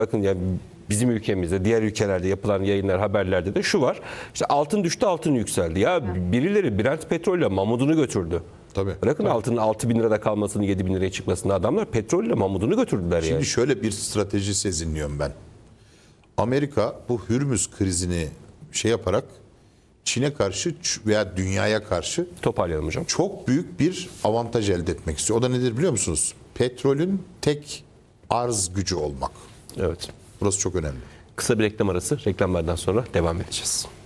Bakın yani bizim ülkemizde, diğer ülkelerde yapılan yayınlar, haberlerde de şu var. İşte altın düştü, altın yükseldi. Ya birileri Brent petrolle mamudunu götürdü. Tabii. Bırakın altının 6.000 lirada kalmasını, 7.000 liraya çıkmasını, adamlar petrolle mamudunu götürdüler Şimdi yani. şöyle bir strateji sezinliyorum ben. Amerika bu Hürmüz krizini şey yaparak Çin'e karşı veya dünyaya karşı Toparlayalım hocam. çok büyük bir avantaj elde etmek istiyor. O da nedir biliyor musunuz? Petrolün tek arz gücü olmak. Evet. Burası çok önemli. Kısa bir reklam arası. Reklamlardan sonra devam edeceğiz.